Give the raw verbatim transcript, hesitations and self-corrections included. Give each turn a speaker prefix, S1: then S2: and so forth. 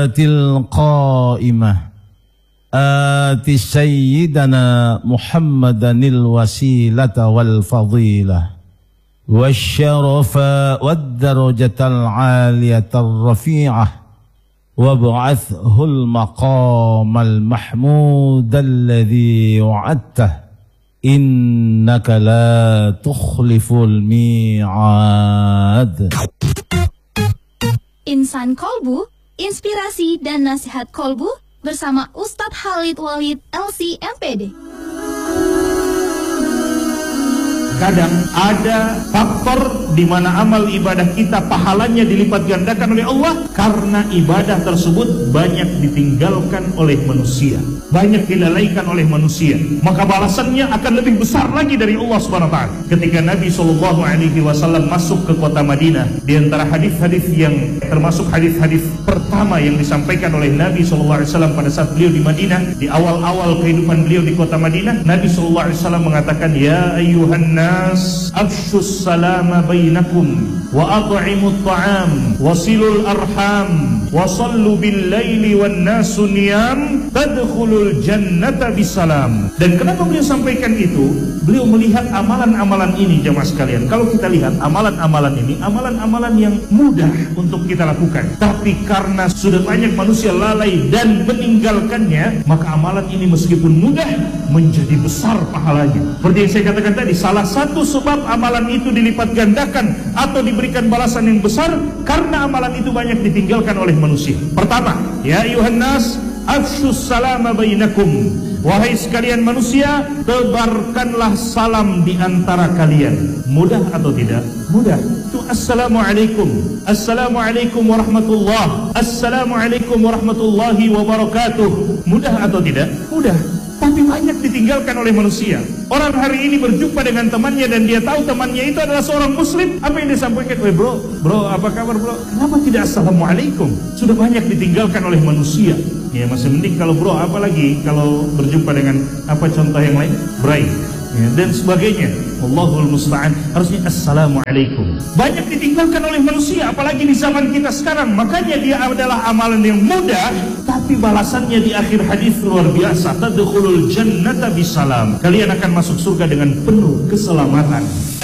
S1: القائمة آت سيدنا محمدا الوسيلة والفضيلة والشرف والدرجة العالية الرفيعة وابعثه المقام المحمود الذي وعدته إنك لا تخلف الميعاد.
S2: Insan Kolbu, inspirasi dan nasihat Kolbu bersama Ustadz Khalid Walid L C M P D.
S3: Kadang ada faktor di mana amal ibadah kita pahalanya dilipat gandakan oleh Allah karena ibadah tersebut banyak ditinggalkan oleh manusia, banyak dilalaikan oleh manusia, maka balasannya akan lebih besar lagi dari Allah Subhanahu wa taala. Ketika Nabi Shallallahu alaihi wasallam masuk ke kota Madinah, di antara hadis-hadis yang termasuk hadis-hadis pertama yang disampaikan oleh Nabi Shallallahu alaihi wasallam pada saat beliau di Madinah, di awal-awal kehidupan beliau di kota Madinah, Nabi Shallallahu alaihi wasallam mengatakan, ya ayyuhan nas afshus salama bainakum wa at'imut ta'am wasilul arham wa sallu bil laili wan nasu niyam tadkhulul jannata bisalam. Dan kenapa beliau sampaikan itu? Beliau melihat amalan-amalan ini, jemaah sekalian. Kalau kita lihat amalan-amalan ini, amalan-amalan yang mudah untuk kita lakukan, tapi karena sudah banyak manusia lalai dan meninggalkannya, maka amalan ini meskipun mudah menjadi besar pahalanya. Seperti yang saya katakan tadi, salah satu sebab amalan itu dilipat gandakan atau diberikan balasan yang besar karena amalan itu banyak ditinggalkan oleh manusia. Pertama, ya ayuhan nas afshus salama bainakum, wahai sekalian manusia, tebarkanlah salam di antara kalian. Mudah atau tidak? Mudah. Itu assalamualaikum, assalamualaikum warahmatullah, assalamualaikum warahmatullahi wabarakatuh. Mudah atau tidak? Mudah. Tapi banyak ditinggalkan oleh manusia. Orang hari ini berjumpa dengan temannya dan dia tahu temannya itu adalah seorang muslim. Apa yang disampaikan? Weh bro, bro apa kabar bro? Kenapa tidak assalamualaikum? Sudah banyak ditinggalkan oleh manusia. Ya masih mending kalau bro, apalagi kalau berjumpa dengan apa contoh yang lain? Bray, ya, dan sebagainya. Allahul musta'an. Harusnya assalamualaikum. Banyak ditinggalkan oleh manusia, apalagi di zaman kita sekarang. Makanya dia adalah amalan yang mudah, tapi balasannya di akhir hadis luar biasa. Tadkhulul jannata bisalam. Kalian akan masuk surga dengan penuh keselamatan.